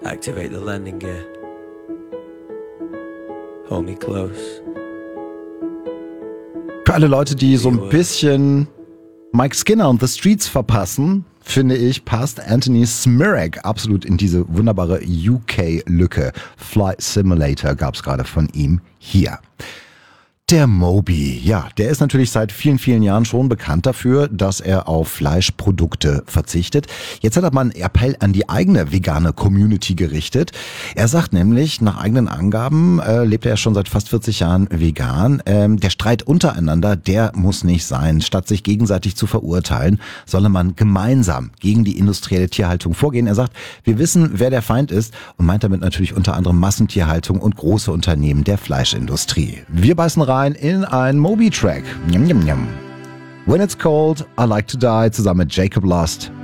Activate the landing gear. Hold me close. Für alle Leute, die so ein bisschen Mike Skinner und The Streets verpassen, finde ich, passt Anthony Smirak absolut in diese wunderbare UK-Lücke. Flight Simulator gab's gerade von ihm hier. Der Moby, ja, der ist natürlich seit vielen, vielen Jahren schon bekannt dafür, dass er auf Fleischprodukte verzichtet. Jetzt hat er mal einen Appell an die eigene vegane Community gerichtet. Er sagt nämlich, nach eigenen Angaben lebt er ja schon seit fast 40 Jahren vegan. Der Streit untereinander, der muss nicht sein. Statt sich gegenseitig zu verurteilen, solle man gemeinsam gegen die industrielle Tierhaltung vorgehen. Er sagt, wir wissen, wer der Feind ist und meint damit natürlich unter anderem Massentierhaltung und große Unternehmen der Fleischindustrie. Wir beißen rein in ein Moby-Track. When It's Cold, I Like to Die zusammen mit Jacob Lust.